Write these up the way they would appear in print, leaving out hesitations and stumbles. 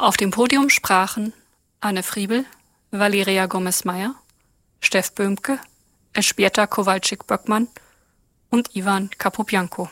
Auf dem Podium sprachen Anne Friebel, Valeria Gomez-Meyer, Steff Böhmke, Elżbieta Kowalczyk-Böckmann und Ivan Capobianco.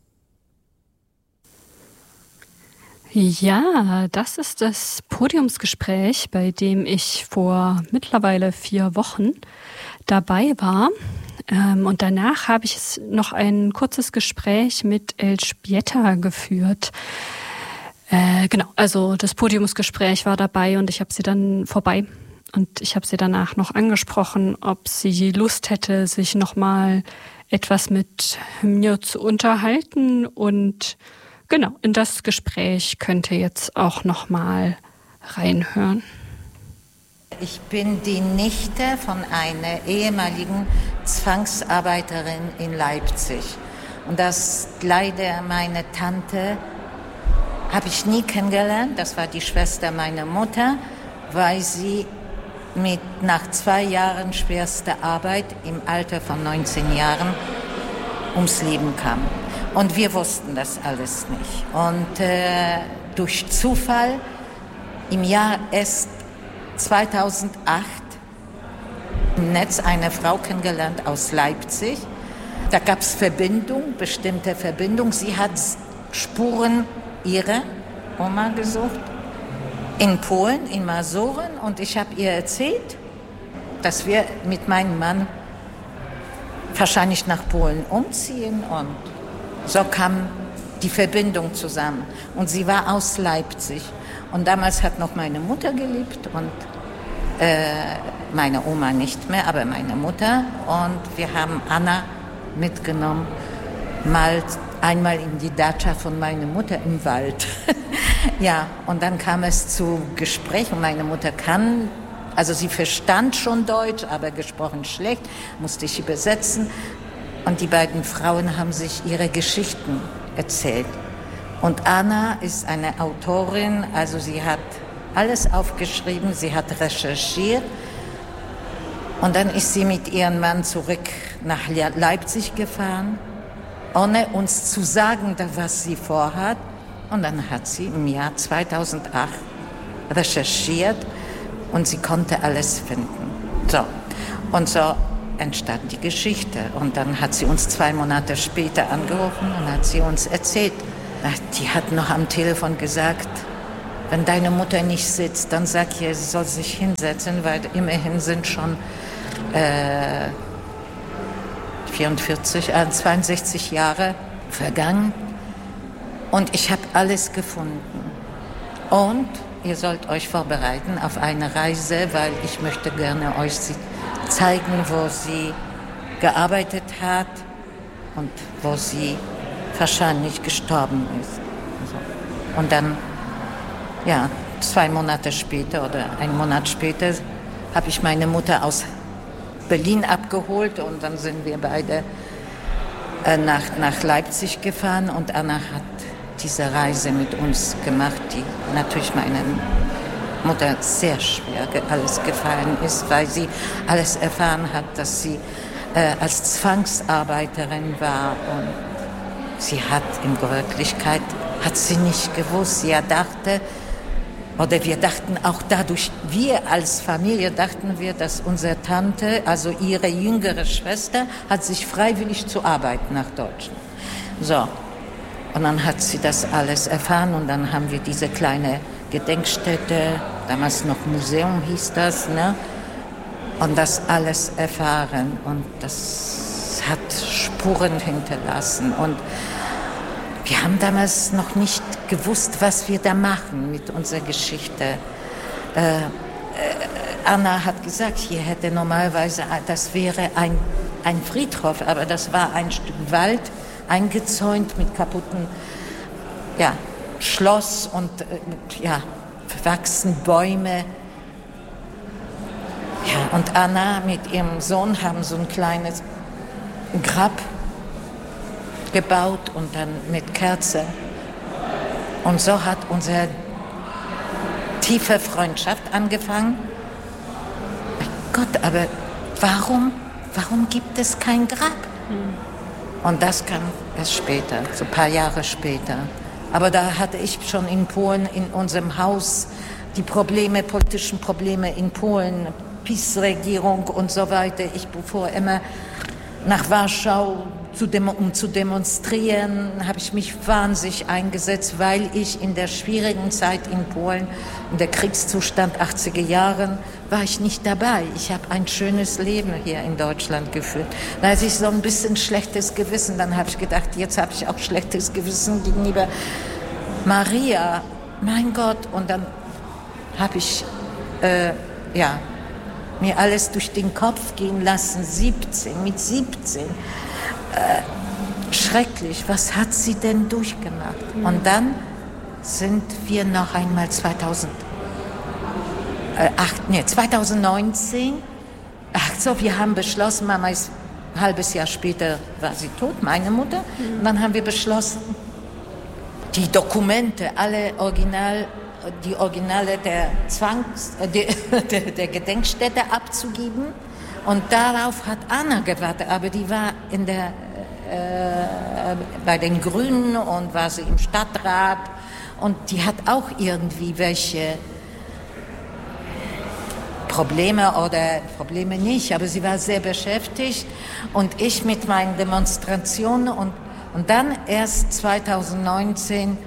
Ja, das ist das Podiumsgespräch, bei dem ich vor mittlerweile 4 Wochen dabei war. Und danach habe ich noch ein kurzes Gespräch mit Elżbieta geführt. Genau, also das Podiumsgespräch war dabei und ich habe sie dann vorbei. Und ich habe sie danach noch angesprochen, ob sie Lust hätte, sich nochmal etwas mit mir zu unterhalten. Und genau, in das Gespräch könnt ihr jetzt auch nochmal reinhören. Ich bin die Nichte von einer ehemaligen Zwangsarbeiterin in Leipzig. Und das leider meine Tante habe ich nie kennengelernt. Das war die Schwester meiner Mutter, weil sie nach 2 Jahren schwerster Arbeit im Alter von 19 Jahren ums Leben kam. Und wir wussten das alles nicht. Und durch Zufall im Jahr erst 2008 im Netz eine Frau kennengelernt aus Leipzig. Da gab es bestimmte Verbindung. Sie hat Spuren ihrer Oma gesucht in Polen, in Masuren. Und ich habe ihr erzählt, dass wir mit meinem Mann wahrscheinlich nach Polen umziehen. Und so kam die Verbindung zusammen. Und sie war aus Leipzig. Und damals hat noch meine Mutter gelebt und meine Oma nicht mehr, aber meine Mutter. Und wir haben Anna mitgenommen, einmal in die Datscha von meiner Mutter im Wald. Ja, und dann kam es zu Gespräch und meine Mutter sie verstand schon Deutsch, aber gesprochen schlecht, musste ich übersetzen. Und die beiden Frauen haben sich ihre Geschichten erzählt. Und Anna ist eine Autorin, also sie hat alles aufgeschrieben, sie hat recherchiert. Und dann ist sie mit ihrem Mann zurück nach Leipzig gefahren, ohne uns zu sagen, was sie vorhat. Und dann hat sie im Jahr 2008 recherchiert und sie konnte alles finden. So. Und so entstand die Geschichte. Und dann hat sie uns 2 Monate später angerufen und hat sie uns erzählt. Die hat noch am Telefon gesagt, wenn deine Mutter nicht sitzt, dann sag ihr, sie soll sich hinsetzen, weil immerhin sind schon 62 Jahre vergangen. Und ich habe alles gefunden. Und ihr sollt euch vorbereiten auf eine Reise, weil ich möchte gerne euch zeigen, wo sie gearbeitet hat und wo sie wahrscheinlich gestorben ist. Und dann, 2 Monate später oder 1 Monat später habe ich meine Mutter aus Berlin abgeholt und dann sind wir beide nach Leipzig gefahren und Anna hat diese Reise mit uns gemacht, die natürlich meine Mutter sehr schwer alles gefallen ist, weil sie alles erfahren hat, dass sie als Zwangsarbeiterin war und sie hat in Wirklichkeit nicht gewusst. Sie dachte, oder wir dachten auch dadurch, wir als Familie dachten wir, dass unsere Tante, also ihre jüngere Schwester, hat sich freiwillig zur Arbeit nach Deutschland. So, und dann hat sie das alles erfahren und dann haben wir diese kleine Gedenkstätte, damals noch Museum hieß das, ne? Und das alles erfahren und das hat Spuren hinterlassen und wir haben damals noch nicht gewusst, was wir da machen mit unserer Geschichte. Anna hat gesagt, hier hätte normalerweise, das wäre ein Friedhof, aber das war ein Stück Wald, eingezäunt mit kaputten Schloss und verwachsene Bäume. Ja, und Anna mit ihrem Sohn haben so ein kleines Grab gebaut und dann mit Kerze. Und so hat unsere tiefe Freundschaft angefangen. Mein Gott, aber warum gibt es kein Grab? Und das kam erst später, so ein paar Jahre später, Aber da hatte ich schon in Polen, in unserem Haus, die politischen Probleme in Polen, PiS-Regierung und so weiter. Ich fuhr immer nach Warschau, um zu demonstrieren, habe ich mich wahnsinnig eingesetzt, weil ich in der schwierigen Zeit in Polen, in der Kriegszustand 80er Jahren, war ich nicht dabei. Ich habe ein schönes Leben hier in Deutschland geführt. Da hatte ich so ein bisschen schlechtes Gewissen. Dann habe ich gedacht, jetzt habe ich auch schlechtes Gewissen gegenüber Maria. Mein Gott. Und dann habe ich, mir alles durch den Kopf gehen lassen, mit 17. Schrecklich, was hat sie denn durchgemacht? Und dann sind wir noch einmal 2019, wir haben beschlossen, Mama ist ein halbes Jahr später, war sie tot, meine Mutter, und dann haben wir beschlossen, die Dokumente, die Originale der Gedenkstätte abzugeben. Und darauf hat Anna gewartet, aber die war bei den Grünen und war sie im Stadtrat und die hat auch irgendwie welche Probleme nicht, aber sie war sehr beschäftigt und ich mit meinen Demonstrationen und dann erst 2019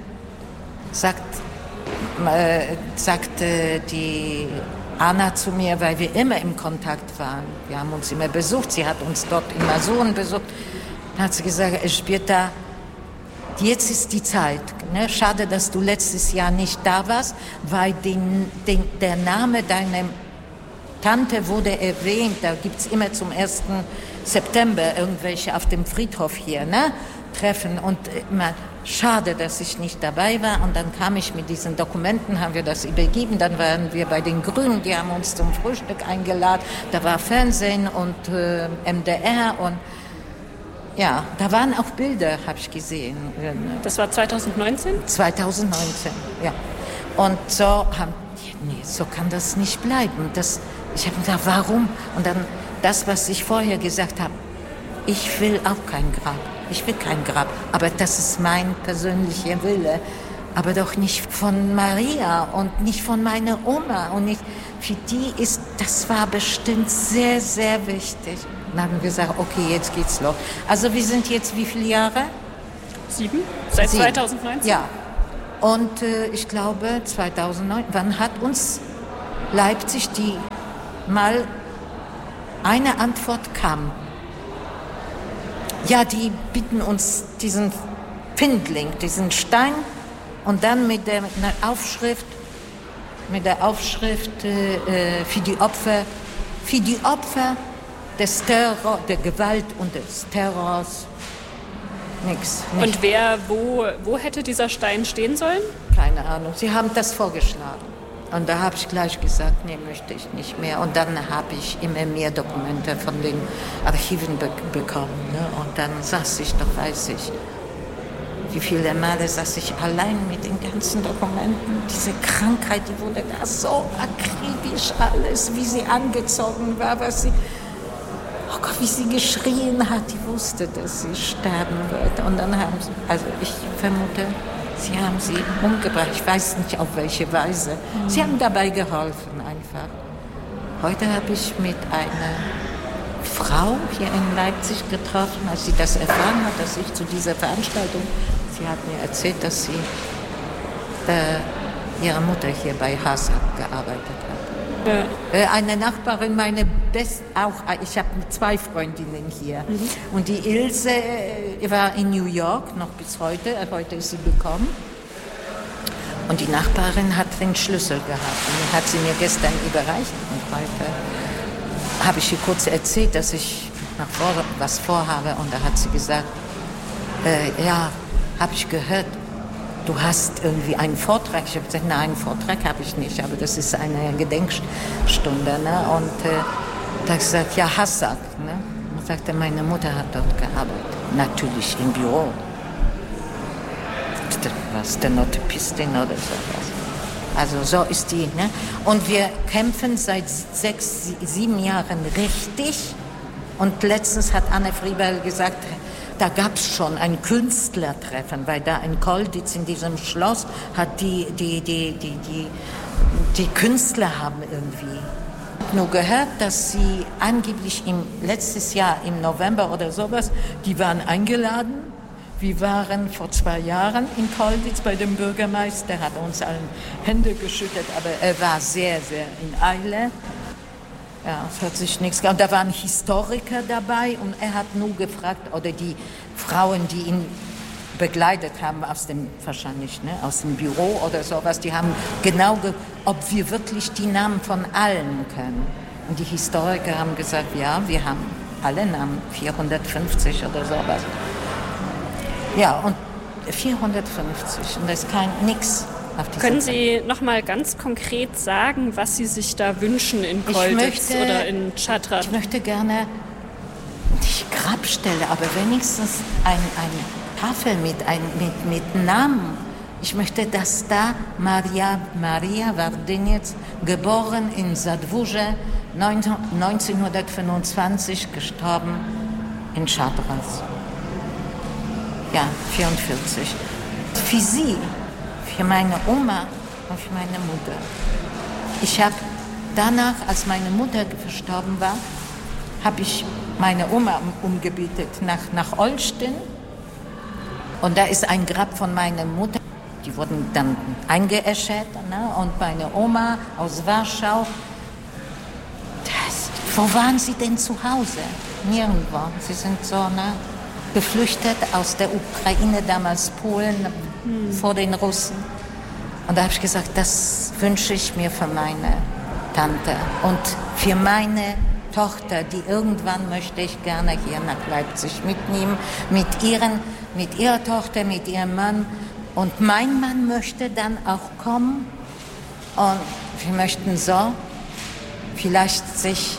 sagte die Anna zu mir, weil wir immer im Kontakt waren. Wir haben uns immer besucht. Sie hat uns dort in Masuren besucht. Dann hat sie gesagt, Elżbieta, jetzt ist die Zeit. Ne? Schade, dass du letztes Jahr nicht da warst, weil der Name deiner Tante wurde erwähnt. Da gibt es immer zum 1. September irgendwelche auf dem Friedhof hier, ne? Treffen. Und immer schade, dass ich nicht dabei war. Und dann kam ich mit diesen Dokumenten, haben wir das übergeben. Dann waren wir bei den Grünen, die haben uns zum Frühstück eingeladen. Da war Fernsehen und MDR und ja, da waren auch Bilder, habe ich gesehen. Das war 2019? 2019, ja. Und so kann das nicht bleiben. Ich habe gedacht, warum? Und dann das, was ich vorher gesagt habe, ich will auch kein Grab. Ich will kein Grab, aber das ist mein persönlicher Wille. Aber doch nicht von Maria und nicht von meiner Oma. Und nicht für die das war bestimmt sehr, sehr wichtig. Dann haben wir gesagt, okay, jetzt geht's los. Also wir sind jetzt wie viele Jahre? 7? Seit 2019? Ja. Und ich glaube 2009, wann hat uns Leipzig mal eine Antwort kam? Ja, die bieten uns diesen Findling, diesen Stein und dann mit der Aufschrift für die Opfer des Terrors, der Gewalt und des Terrors. Nichts. Und wo hätte dieser Stein stehen sollen? Keine Ahnung. Sie haben das vorgeschlagen. Und da habe ich gleich gesagt, nee, möchte ich nicht mehr. Und dann habe ich immer mehr Dokumente von den Archiven bekommen. Ne? Und dann saß ich, doch weiß ich, wie viele Male saß ich allein mit den ganzen Dokumenten. Diese Krankheit, die wurde da so akribisch alles, wie sie angezogen war, oh Gott, wie sie geschrien hat. Die wusste, dass sie sterben wird. Und dann haben sie, also ich vermute, sie haben sie umgebracht. Ich weiß nicht, auf welche Weise. Sie haben dabei geholfen einfach. Heute habe ich mit einer Frau hier in Leipzig getroffen, als sie das erfahren hat, dass ich zu dieser Veranstaltung, sie hat mir erzählt, dass sie ihre Mutter hier bei HASAG gearbeitet hat. Ja. Eine Nachbarin, ich habe 2 Freundinnen hier. Und die Ilse war in New York, noch bis heute. Heute ist sie gekommen. Und die Nachbarin hat den Schlüssel gehabt. Und den hat sie mir gestern überreicht. Und heute habe ich ihr kurz erzählt, dass ich was vorhabe. Und da hat sie gesagt, ja, habe ich gehört, du hast irgendwie einen Vortrag. Ich habe gesagt, nein, einen Vortrag habe ich nicht, aber das ist eine Gedenkstunde. Ne? Und da habe ich gesagt, ja, HASAG. Ne? Und sagte, meine Mutter hat dort gearbeitet. Natürlich im Büro. Was, Stenotypistin oder sowas. Also so ist die. Ne? Und wir kämpfen seit 6, 7 Jahren richtig. Und letztens hat Anne Friebel gesagt, da gab es schon ein Künstlertreffen, weil da in Kolditz in diesem Schloss hat die Künstler haben irgendwie nur gehört, dass sie angeblich letztes Jahr im November oder sowas, die waren eingeladen. Wir waren vor 2 Jahren in Kolditz bei dem Bürgermeister, der hat uns allen Hände geschüttelt, aber er war sehr, sehr in Eile. Ja, es hat sich nichts geändert. Da waren Historiker dabei und er hat nur gefragt, oder die Frauen, die ihn begleitet haben, wahrscheinlich aus dem Büro oder sowas, die haben genau ob wir wirklich die Namen von allen können. Und die Historiker haben gesagt, ja, wir haben alle Namen, 450 oder sowas. Ja, und 450 und das ist nichts. Können Sie noch mal ganz konkret sagen, was Sie sich da wünschen in Kolditz oder in Chatrat? Ich möchte gerne nicht Grabstelle, aber wenigstens eine Tafel mit Namen. Ich möchte, dass da Maria Vardinec, geboren in Zadwurze, 1925, gestorben in Chatras. Ja, 44. Für sie, für meine Oma und für meine Mutter. Ich habe danach, als meine Mutter verstorben war, habe ich meine Oma umgebietet nach Olsztyn. Und da ist ein Grab von meiner Mutter. Die wurden dann eingeäschert. Und meine Oma aus Warschau. Wo waren sie denn zu Hause? Nirgendwo. Sie sind so geflüchtet aus der Ukraine, damals Polen, vor den Russen. Und da habe ich gesagt, das wünsche ich mir für meine Tante und für meine Tochter, die irgendwann möchte ich gerne hier nach Leipzig mitnehmen, mit ihrer Tochter, mit ihrem Mann. Und mein Mann möchte dann auch kommen und wir möchten so vielleicht sich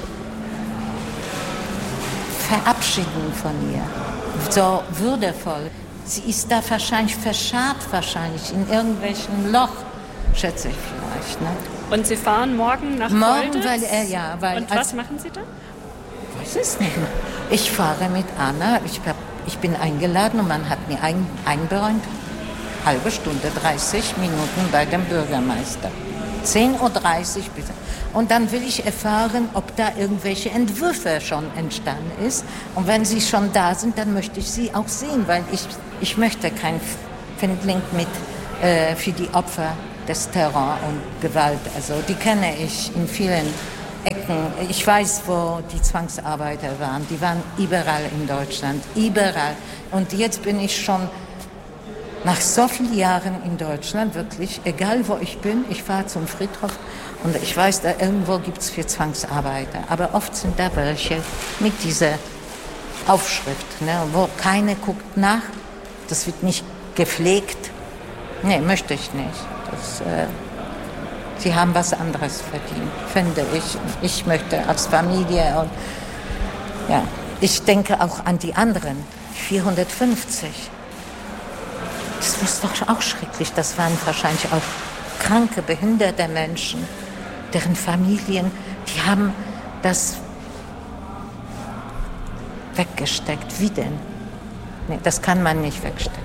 verabschieden von ihr. So würdevoll. Sie ist da wahrscheinlich verscharrt, in irgendwelchen Loch, schätze ich vielleicht. Ne? Und Sie fahren morgen nach Kolditz? Und was machen Sie da? Ich weiß es nicht mehr. Ich fahre mit Anna, ich bin eingeladen und man hat mir einberäumt, halbe Stunde, 30 Minuten bei dem Bürgermeister. 10:30 Uhr bitte. Und dann will ich erfahren, ob da irgendwelche Entwürfe schon entstanden ist. Und wenn sie schon da sind, dann möchte ich sie auch sehen, weil ich möchte kein Findling für die Opfer des Terror und Gewalt. Also die kenne ich in vielen Ecken. Ich weiß, wo die Zwangsarbeiter waren. Die waren überall in Deutschland, überall. Und jetzt bin ich schon nach so vielen Jahren in Deutschland, wirklich, egal wo ich bin, ich fahre zum Friedhof und ich weiß, da irgendwo gibt es für Zwangsarbeiter. Aber oft sind da welche mit dieser Aufschrift, wo keiner guckt nach, das wird nicht gepflegt. Nee, möchte ich nicht. Sie haben was anderes verdient, finde ich. Ich möchte als Familie und ja, ich denke auch an die anderen, 450. Das ist doch auch schrecklich. Das waren wahrscheinlich auch kranke, behinderte Menschen, deren Familien, die haben das weggesteckt. Wie denn? Nee, das kann man nicht wegstecken.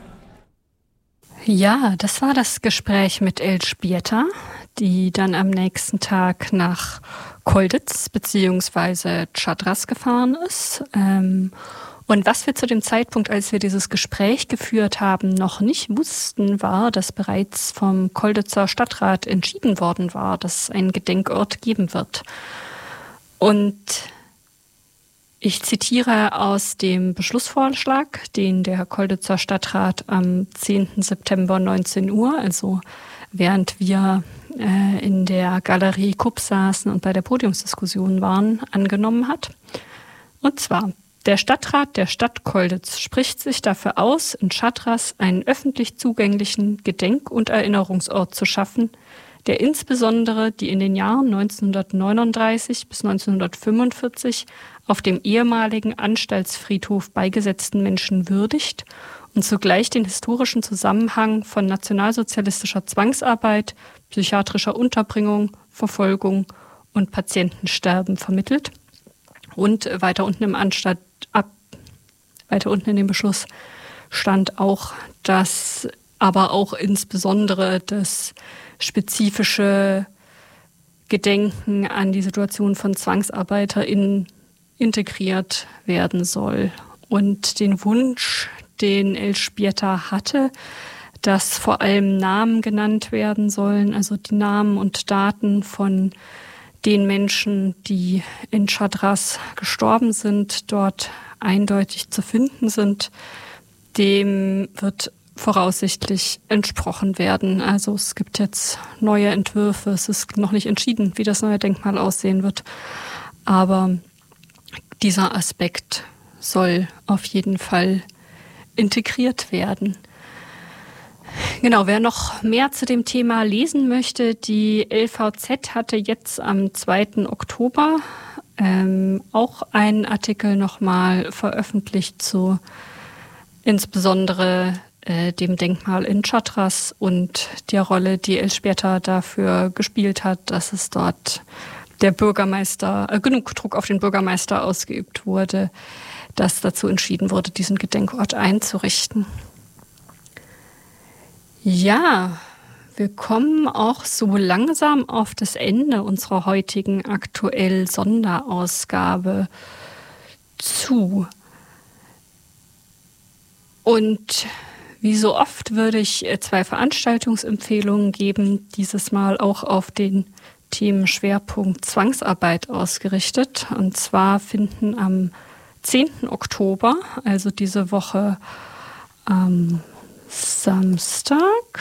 Ja, das war das Gespräch mit Elżbieta, die dann am nächsten Tag nach Kolditz bzw. Chatras gefahren ist. Und was wir zu dem Zeitpunkt, als wir dieses Gespräch geführt haben, noch nicht wussten, war, dass bereits vom Kolditzer Stadtrat entschieden worden war, dass es einen Gedenkort geben wird. Und ich zitiere aus dem Beschlussvorschlag, den der Kolditzer Stadtrat am 10. September 19 Uhr, also während wir in der Galerie Kupp saßen und bei der Podiumsdiskussion waren, angenommen hat. Und zwar: Der Stadtrat der Stadt Kolditz spricht sich dafür aus, in Chatras einen öffentlich zugänglichen Gedenk- und Erinnerungsort zu schaffen, der insbesondere die in den Jahren 1939 bis 1945 auf dem ehemaligen Anstaltsfriedhof beigesetzten Menschen würdigt und zugleich den historischen Zusammenhang von nationalsozialistischer Zwangsarbeit, psychiatrischer Unterbringung, Verfolgung und Patientensterben vermittelt. Und weiter unten im weiter unten in dem Beschluss stand auch, dass aber auch insbesondere das spezifische Gedenken an die Situation von ZwangsarbeiterInnen integriert werden soll. Und den Wunsch, den Elżbieta hatte, dass vor allem Namen genannt werden sollen, also die Namen und Daten von den Menschen, die in Chadras gestorben sind, dort eindeutig zu finden sind, dem wird voraussichtlich entsprochen werden. Also es gibt jetzt neue Entwürfe, es ist noch nicht entschieden, wie das neue Denkmal aussehen wird, aber dieser Aspekt soll auf jeden Fall integriert werden. Genau, wer noch mehr zu dem Thema lesen möchte, die LVZ hatte jetzt am 2. Oktober auch einen Artikel nochmal veröffentlicht zu insbesondere dem Denkmal in Chatras und der Rolle, die Elżbieta dafür gespielt hat, dass es dort der Bürgermeister, genug Druck auf den Bürgermeister ausgeübt wurde, dass dazu entschieden wurde, diesen Gedenkort einzurichten. Ja, wir kommen auch so langsam auf das Ende unserer heutigen aktuell Sonderausgabe zu. Und wie so oft würde ich 2 Veranstaltungsempfehlungen geben, dieses Mal auch auf den Themenschwerpunkt Zwangsarbeit ausgerichtet. Und zwar finden am 10. Oktober, also diese Woche am Samstag,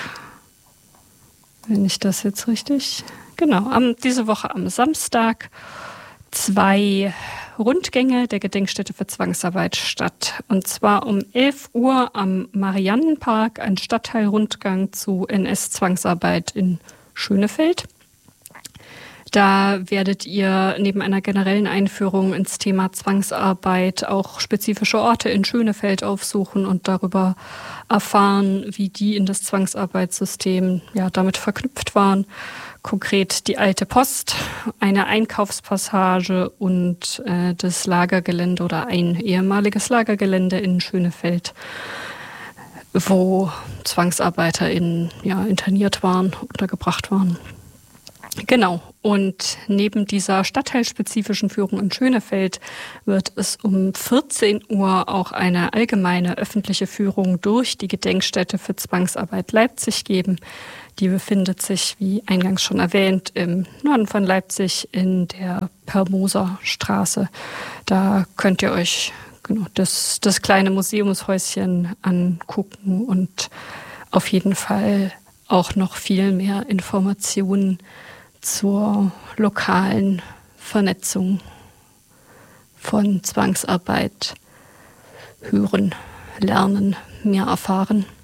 wenn ich das jetzt richtig, genau, diese Woche am Samstag 2 Rundgänge der Gedenkstätte für Zwangsarbeit statt. Und zwar um 11 Uhr am Mariannenpark, ein Stadtteilrundgang zu NS-Zwangsarbeit in Schönefeld. Da werdet ihr neben einer generellen Einführung ins Thema Zwangsarbeit auch spezifische Orte in Schönefeld aufsuchen und darüber erfahren, wie die in das Zwangsarbeitssystem damit verknüpft waren. Konkret die Alte Post, eine Einkaufspassage und das Lagergelände oder ein ehemaliges Lagergelände in Schönefeld, wo ZwangsarbeiterInnen interniert waren, untergebracht waren. Genau. Und neben dieser stadtteilspezifischen Führung in Schönefeld wird es um 14 Uhr auch eine allgemeine öffentliche Führung durch die Gedenkstätte für Zwangsarbeit Leipzig geben. Die befindet sich, wie eingangs schon erwähnt, im Norden von Leipzig in der Permoser Straße. Da könnt ihr euch das kleine Museumshäuschen angucken und auf jeden Fall auch noch viel mehr Informationen zur lokalen Vernetzung von Zwangsarbeit hören, lernen, mehr erfahren.